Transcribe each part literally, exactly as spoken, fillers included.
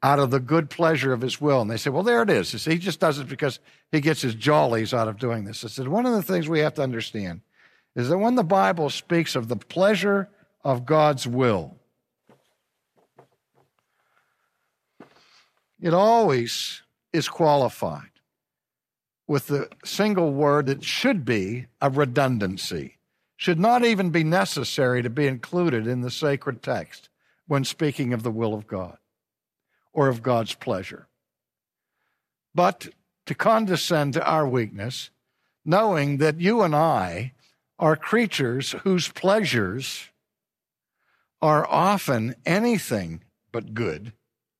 out of the good pleasure of his will. And they say, well, there it is. You see, he just does it because he gets his jollies out of doing this. I said, one of the things we have to understand is that when the Bible speaks of the pleasure of God's will, it always is qualified with the single word that should be a redundancy, should not even be necessary to be included in the sacred text when speaking of the will of God or of God's pleasure. But to condescend to our weakness, knowing that you and I are creatures whose pleasures are often anything but good,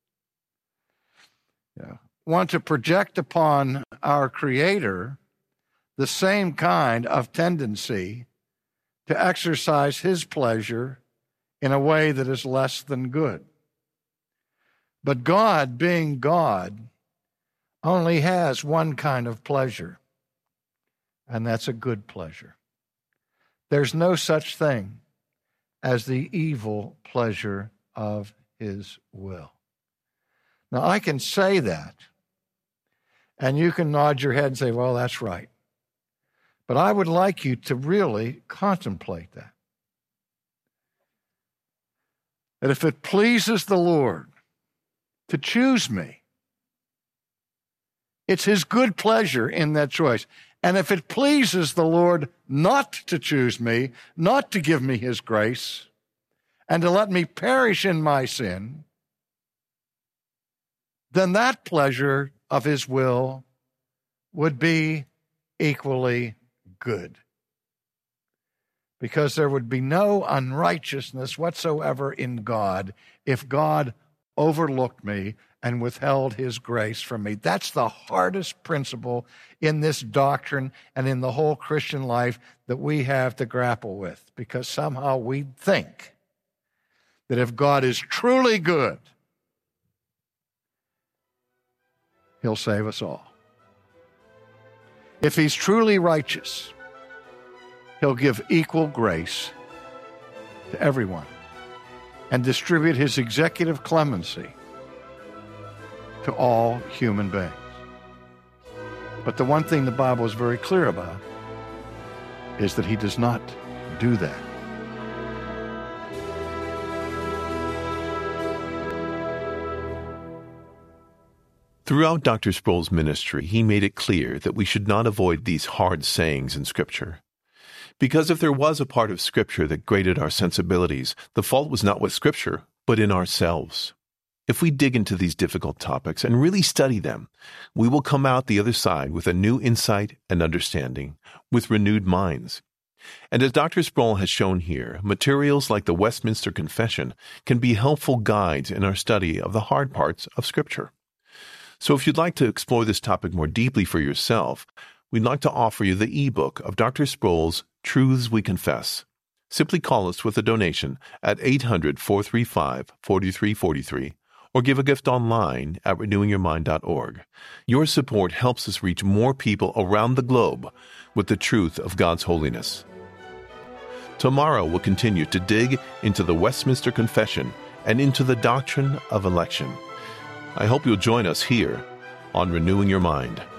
yeah, want to project upon our Creator the same kind of tendency to exercise his pleasure in a way that is less than good. But God, being God, only has one kind of pleasure, and that's a good pleasure. There's no such thing as the evil pleasure of his will. Now, I can say that, and you can nod your head and say, well, that's right. But I would like you to really contemplate that. That if it pleases the Lord to choose me, it's his good pleasure in that choice. And if it pleases the Lord not to choose me, not to give me his grace, and to let me perish in my sin, then that pleasure of his will would be equally good. Because there would be no unrighteousness whatsoever in God if God overlooked me and withheld his grace from me. That's the hardest principle in this doctrine and in the whole Christian life that we have to grapple with, because somehow we think that if God is truly good, he'll save us all. If he's truly righteous, he'll give equal grace to everyone and distribute his executive clemency to all human beings. But the one thing the Bible is very clear about is that he does not do that. Throughout Doctor Sproul's ministry, he made it clear that we should not avoid these hard sayings in Scripture. Because if there was a part of Scripture that grated our sensibilities, the fault was not with Scripture, but in ourselves. If we dig into these difficult topics and really study them, we will come out the other side with a new insight and understanding, with renewed minds. And as Doctor Sproul has shown here, materials like the Westminster Confession can be helpful guides in our study of the hard parts of Scripture. So if you'd like to explore this topic more deeply for yourself, we'd like to offer you the ebook of Doctor Sproul's Truths We Confess. Simply call us with a donation at eight hundred, four three five, four three four three or give a gift online at renewing your mind dot org. Your support helps us reach more people around the globe with the truth of God's holiness. Tomorrow we'll continue to dig into the Westminster Confession and into the doctrine of election. I hope you'll join us here on Renewing Your Mind.